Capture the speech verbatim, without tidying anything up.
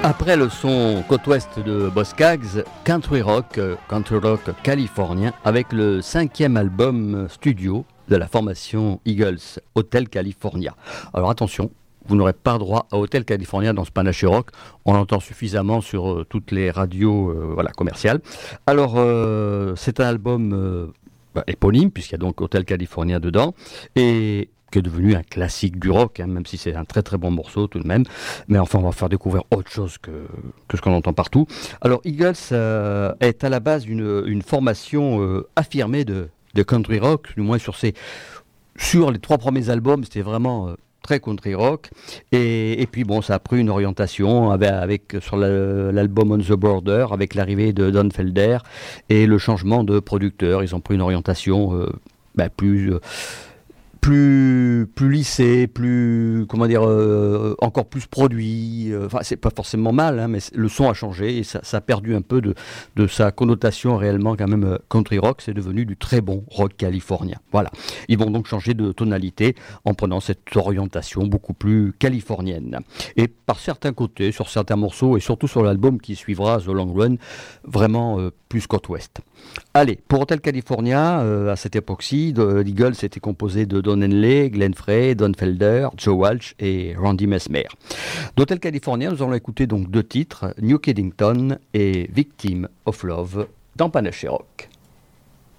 Après le son côte ouest de Boz Scaggs, country rock, country rock californien, avec le cinquième album studio de la formation Eagles, Hotel California. Alors attention, vous n'aurez pas droit à Hotel California dans ce panaché rock. On l'entend suffisamment sur euh, toutes les radios euh, voilà, commerciales. Alors euh, c'est un album euh, bah, éponyme, puisqu'il y a donc Hotel California dedans, et qui est devenu un classique du rock, hein, même si c'est un très très bon morceau tout de même. Mais enfin, on va faire découvrir autre chose que, que ce qu'on entend partout. Alors, Eagles euh, est à la base une, une formation euh, affirmée de, de country rock, du moins sur, ses, sur les trois premiers albums, c'était vraiment euh, très country rock. Et, et puis bon, ça a pris une orientation avec, avec sur la, l'album On the Border, avec l'arrivée de Don Felder et le changement de producteur. Ils ont pris une orientation euh, bah, plus... Euh, plus plus lissé, plus comment dire, euh, encore plus produit. Enfin, euh, c'est pas forcément mal, hein, mais le son a changé et ça, ça a perdu un peu de de sa connotation réellement quand même euh, country rock. C'est devenu du très bon rock californien. Voilà. Ils vont donc changer de tonalité en prenant cette orientation beaucoup plus californienne. Et par certains côtés, sur certains morceaux et surtout sur l'album qui suivra, The Long Run, vraiment euh, plus côte ouest. Allez, pour Hotel California, euh, à cette époque-ci, l'Eagles était composé de Don Henley, Glenn Frey, Don Felder, Joe Walsh et Randy Mesmer. D'Hotel California, nous allons écouter donc deux titres, New Kidington et Victim of Love, dans Panaché Rock.